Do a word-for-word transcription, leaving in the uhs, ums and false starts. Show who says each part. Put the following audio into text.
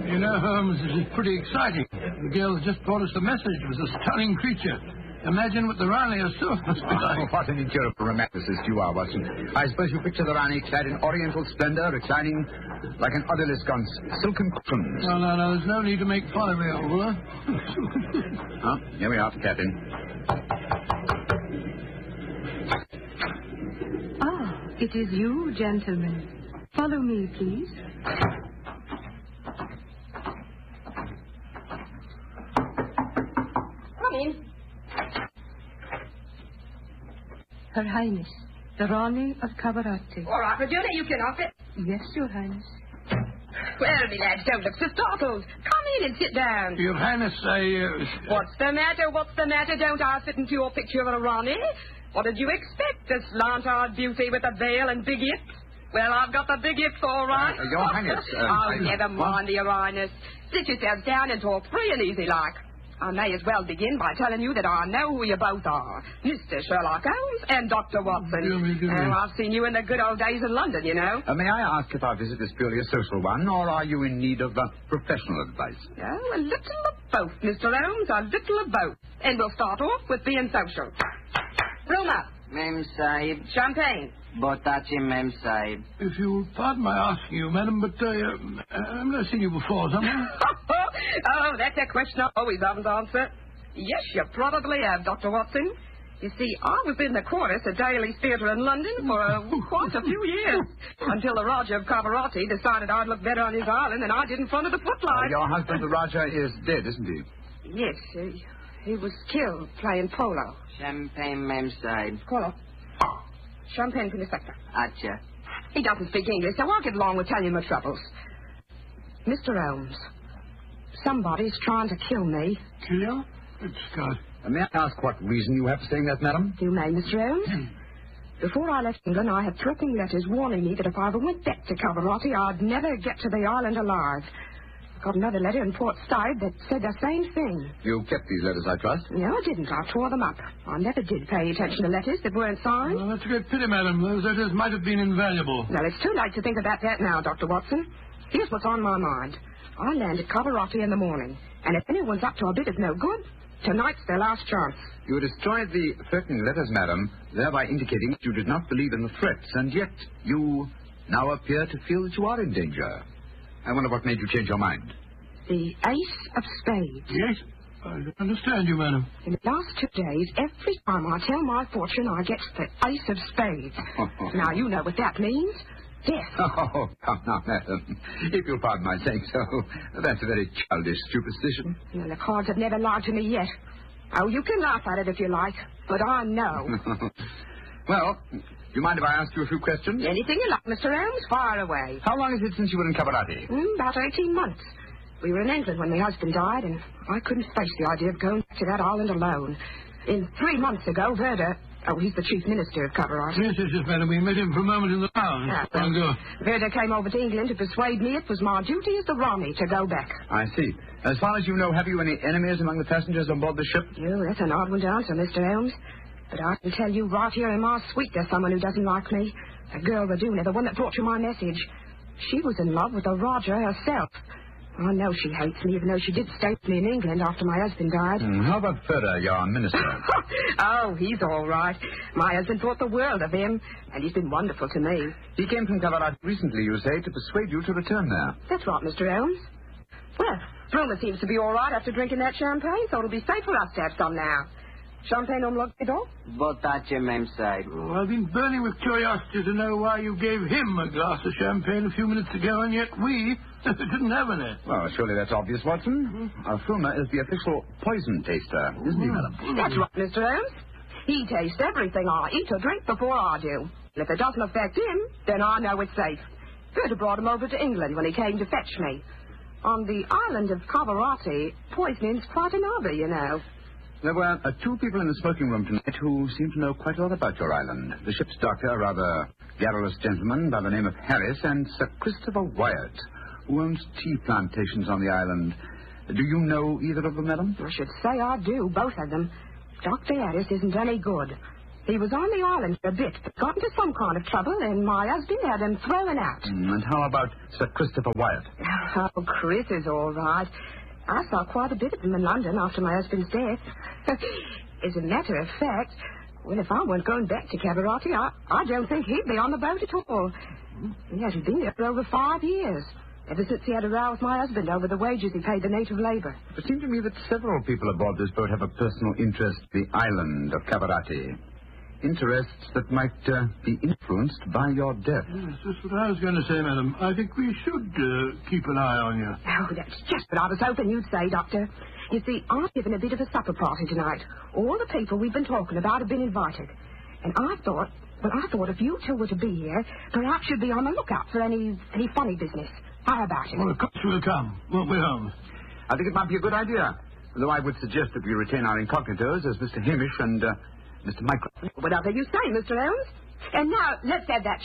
Speaker 1: You know, Holmes, this is pretty exciting. The girl just brought us the message. It was a stunning creature. Imagine what the Rani herself must be like.
Speaker 2: Oh, what an incurable romanticist you are, Watson. I suppose you picture the Rani clad in oriental splendor, reclining like an odalisque on silken cushions.
Speaker 1: No, no, no, there's no need to make fun of me, Oliver.
Speaker 2: Oh, here we are, Captain.
Speaker 3: Ah, it is you, gentlemen. Follow me, please.
Speaker 4: Come in.
Speaker 3: Her Highness, the Rani of Cavarati.
Speaker 4: All right, Regina, you can off it.
Speaker 3: Yes, Your Highness.
Speaker 4: Well, me lads, don't look so startled. Come in and sit down.
Speaker 1: Your Highness, I... Uh...
Speaker 4: What's the matter? What's the matter? Don't I fit into your picture of a Rani? What did you expect? A slant-eyed beauty with a veil and big hips? Well, I've got the big hips, all right.
Speaker 2: Uh, Your Highness... Uh,
Speaker 4: oh,
Speaker 2: I...
Speaker 4: never mind, Your Highness. Sit yourselves down and talk free and easy like. I may as well begin by telling you that I know who you both are. Mister Sherlock Holmes and Doctor Watson.
Speaker 1: Do me, do me.
Speaker 4: Oh, I've seen you in the good old days in London, you know.
Speaker 2: Uh, may I ask if our visit is purely a social one, or are you in need of uh, professional advice?
Speaker 4: Oh, a little of both, Mister Holmes, a little of both. And we'll start off with being social. Room up.
Speaker 5: Mem Sahib.
Speaker 4: Champagne.
Speaker 5: Botachi, Mem Sahib.
Speaker 1: If you'll pardon my asking you, madam, but uh, uh, I've never seen you before, have I?
Speaker 4: Oh, that's a question I always haven't answered. Yes, you probably have, Doctor Watson. You see, I was in the chorus at Daly's Theatre in London for uh, quite a few years, until the Raja of Cavarati decided I'd look better on his island than I did in front of the footlights.
Speaker 2: Uh, your husband, the Raja, is dead, isn't he?
Speaker 4: Yes, he, he was killed playing polo.
Speaker 5: Champagne, Mem Sahib.
Speaker 4: Polo. Champagne for the sector.
Speaker 5: Acha.
Speaker 4: He doesn't speak English, so I'll get along with telling him my troubles. Mister Holmes, somebody's trying to kill me.
Speaker 1: Kill you? Good Scott.
Speaker 2: Uh, may I ask what reason you have for saying that, madam?
Speaker 4: You may, Mister Holmes. Before I left England, I had threatening letters warning me that if I ever went back to Cavarati, I'd never get to the island alive. I got another letter in Port Said that said the same thing.
Speaker 2: You kept these letters, I trust?
Speaker 4: No, I didn't. I tore them up. I never did pay attention to letters that weren't signed.
Speaker 1: Well, that's a great pity, madam. Those letters might have been invaluable.
Speaker 4: Well, it's too late to think about that now, Doctor Watson. Here's what's on my mind. I land at Cavarati in the morning, and if anyone's up to a bit of no good, tonight's their last chance.
Speaker 2: You destroyed the threatening letters, madam, thereby indicating that you did not believe in the threats, and yet you now appear to feel that you are in danger. I wonder what made you change your mind.
Speaker 4: The Ace of Spades.
Speaker 1: Yes? I understand you, madam.
Speaker 4: In the last two days, every time I tell my fortune, I get the Ace of Spades. Now, you know what that means. Death.
Speaker 2: Oh, come now, madam. If you'll pardon my saying so, that's a very childish superstition.
Speaker 4: Well, the cards have never lied to me yet. Oh, you can laugh at it if you like, but I know.
Speaker 2: Well, do you mind if I ask you a few questions?
Speaker 4: Anything you like, Mister Holmes, fire away.
Speaker 2: How long is it since you were in Cavarati?
Speaker 4: Mm, about eighteen months. We were in England when my husband died, and I couldn't face the idea of going back to that island alone. In three months ago, Verda... Oh, he's the chief minister of Cavarati.
Speaker 1: Yes, yes, yes, madam. We met him for a moment in the lounge.
Speaker 4: Ah,
Speaker 1: Long ago.
Speaker 4: Verda came over to England to persuade me it was my duty as the Rani to go back.
Speaker 2: I see. As far as you know, have you any enemies among the passengers on board the ship?
Speaker 4: Oh, that's an odd one to answer, Mister Holmes. But I can tell you right here in my suite there's someone who doesn't like me. The girl, Raduna, the one that brought you my message. She was in love with the Raja herself. I know she hates me, even though she did stay with me in England after my husband died.
Speaker 2: Mm, how about Ferda, your minister?
Speaker 4: Oh, he's all right. My husband thought the world of him, and he's been wonderful to me.
Speaker 2: He came from Cavarati recently, you say, to persuade you to return there.
Speaker 4: That's right, Mister Holmes. Well, Bruma seems to be all right after drinking that champagne, so it'll be safe for us to have some now. Champagne on Logidor?
Speaker 5: Botachi, Mem Sahib.
Speaker 1: Oh, I've been burning with curiosity to know why you gave him a glass of champagne a few minutes ago, and yet we didn't have any.
Speaker 2: Well, surely that's obvious, Watson. Mm-hmm. Our Fulmer is the official poison taster, isn't he, madam?
Speaker 4: That's right, Mister Holmes. He tastes everything I eat or drink before I do. And if it doesn't affect him, then I know it's safe. Verda brought him over to England when he came to fetch me. On the island of Cavarati, poisoning's quite an hobby, you know.
Speaker 2: There were uh, two people in the smoking room tonight who seemed to know quite a lot about your island. The ship's doctor, a rather garrulous gentleman by the name of Harris, and Sir Christopher Wyatt, who owns tea plantations on the island. Do you know either of them, madam?
Speaker 4: I should say I do, both of them. Doctor Harris isn't any good. He was on the island for a bit, but got into some kind of trouble, and my husband had him thrown out.
Speaker 2: Mm, and how about Sir Christopher Wyatt?
Speaker 4: Oh, Chris is all right. I saw quite a bit of him in London after my husband's death. As a matter of fact, well, if I weren't going back to Cabarati, I, I don't think he'd be on the boat at all. He hasn't been there for over five years, ever since he had to row with my husband over the wages he paid the native labor.
Speaker 2: It seemed to me that several people aboard this boat have a personal interest in the island of Cabarati. Interests that might uh, be influenced by your death.
Speaker 1: Yes, that's what I was going to say, madam. I think we should uh, keep an eye on you.
Speaker 4: Oh, that's just what I was hoping you'd say, Doctor. You see, I'm giving a bit of a supper party tonight. All the people we've been talking about have been invited. And I thought, well, I thought if you two were to be here, perhaps you'd be on the lookout for any any funny business. How about it?
Speaker 1: Well, of course we'll come, won't we, Holmes?
Speaker 2: I think it might be a good idea, though I would suggest that we retain our incognitos as Mister Hamish and uh, Mister Mycroft.
Speaker 4: Whatever you say, Mister Holmes. And now, let's have that